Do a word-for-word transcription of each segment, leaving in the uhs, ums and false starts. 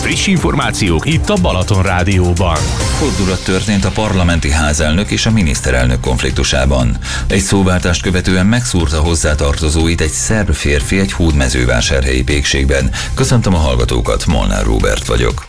Friss információk itt a Balaton Rádióban. Fordulat történt a parlamenti házelnök és a miniszterelnök konfliktusában. Egy szóváltást követően megszúrta hozzátartozóit egy szerb férfi egy hódmezővásárhelyi pékségben. Köszöntöm a hallgatókat, Molnár Róbert vagyok.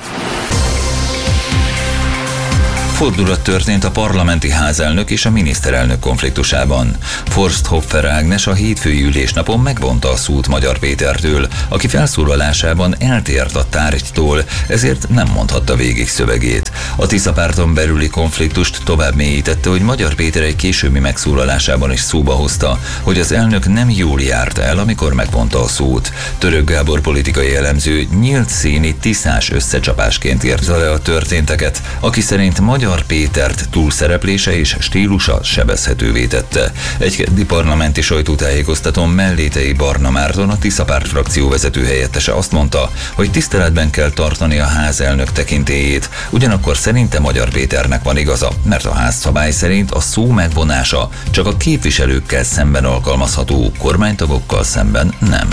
Fordulat történt a parlamenti házelnök és a miniszterelnök konfliktusában. Forsthoffer Ágnes a hétfői ülésnapon megvonta a szót Magyar Pétertől, aki felszólalásában eltért a tárgytól, ezért nem mondhatta végig szövegét. A Tisza párton belüli konfliktust tovább mélyítette, hogy Magyar Péter egy későbbi megszólalásában is szóba hozta, hogy az elnök nem jól járt el, amikor megvonta a szót. Török Gábor politikai elemző nyílt színi tiszás összecsapásként írta le a történteket, aki szerint Magyar Magyar Pétert túlszereplése és stílusa sebezhetővé tette. Egy keddi parlamenti sajtótájékoztatón Mellétei Barna Márton, a Tisza párt frakció vezető helyettese azt mondta, hogy tiszteletben kell tartani a házelnök tekintélyét, ugyanakkor szerinte Magyar Péternek van igaza, mert a házszabály szerint a szó megvonása csak a képviselőkkel szemben alkalmazható, kormánytagokkal szemben nem.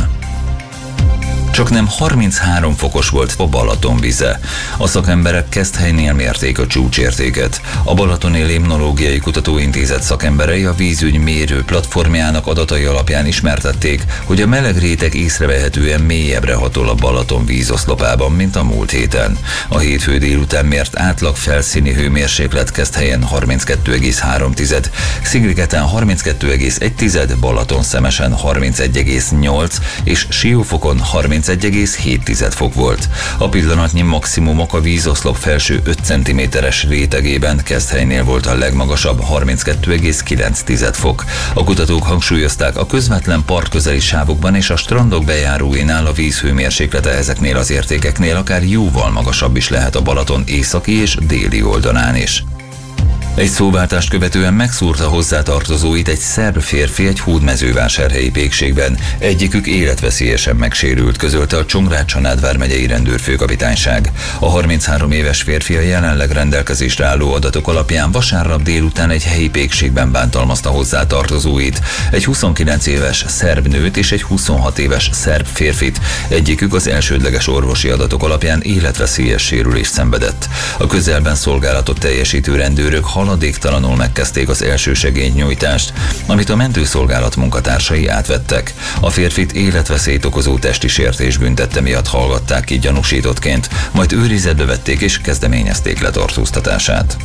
Csak nem harminchárom fokos volt a Balaton vize. A szakemberek Keszthelynél mérték a csúcsértéket. A Balatoni Limnológiai Kutatóintézet szakemberei a vízügy mérő platformjának adatai alapján ismertették, hogy a meleg réteg észrevehetően mélyebbre hatol a Balaton vízoszlopában, mint a múlt héten. A hétfő délután mért átlag felszíni hőmérséklet Keszthelyen harminckettő egész három, Szigligeten harminckettő egész egy, Balatonszemesen harmincegy egész nyolc és Siófokon harmincegy egész hét fok volt. A pillanatnyi maximumok a vízoszlop felső öt centiméteres rétegében Keszthelynél volt a legmagasabb harminckettő egész kilenc fok. A kutatók hangsúlyozták, a közvetlen partközeli sávokban és a strandok bejáróinál a vízhőmérséklete ezeknél az értékeknél akár jóval magasabb is lehet a Balaton északi és déli oldalán is. Egy szóváltást követően megszúrta hozzátartozóit egy szerb férfi egy hódmezővásárhelyi pékségben. Egyikük életveszélyesen megsérült, közölte a Csongrád-Csanád vármegyei rendőrfőkapitányság. A harminchárom éves férfi a jelenleg rendelkezésre álló adatok alapján vasárnap délután egy helyi pékségben bántalmazta hozzátartozóit, egy huszonkilenc éves szerb nőt és egy huszonhat éves szerb férfit. Egyikük az elsődleges orvosi adatok alapján életveszélyes sérülést szenvedett. A közelben szolgálatot teljesítő rendőrök haladéktalanul megkezdték az elsősegélynyújtást, amit a mentőszolgálat munkatársai átvettek. A férfit életveszélyt okozó testi sértés büntette miatt hallgatták ki gyanúsítottként, majd őrizetbe vették és kezdeményezték letartóztatását.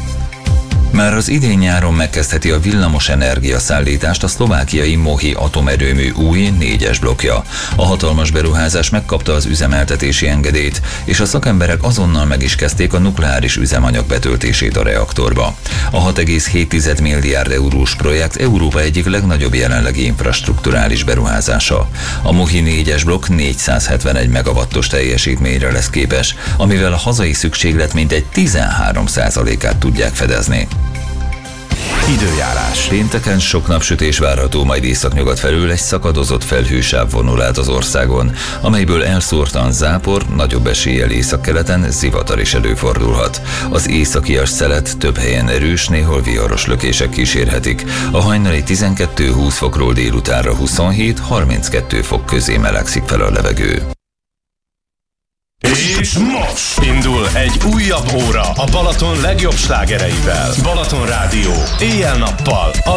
Már az idén nyáron megkezdheti a villamos energia szállítást a szlovákiai Mohi atomerőmű új négyes blokkja. A hatalmas beruházás megkapta az üzemeltetési engedélyt, és a szakemberek azonnal meg is kezdték a nukleáris üzemanyag betöltését a reaktorba. A hat egész hét milliárd eurós projekt Európa egyik legnagyobb jelenlegi infrastrukturális beruházása. A Mohi négyes blokk négyszázhetvenegy megawattos teljesítményre lesz képes, amivel a hazai szükséglet mintegy tizenhárom százalékát tudják fedezni. Időjárás. Pénteken sok napsütés várható, majd északnyugat felől egy szakadozott felhősáv vonul át az országon, amelyből elszórtan zápor, nagyobb eséllyel északkeleten zivatar is előfordulhat. Az északias szelet több helyen erős, néhol viharos lökések kísérhetik. A hajnali tizenkettő-húsz fokról délutánra huszonhét-harminckettő fok közé melegszik fel a levegő. És most indul egy újabb óra a Balaton legjobb slágereivel. Balaton Rádió éjjel-nappal a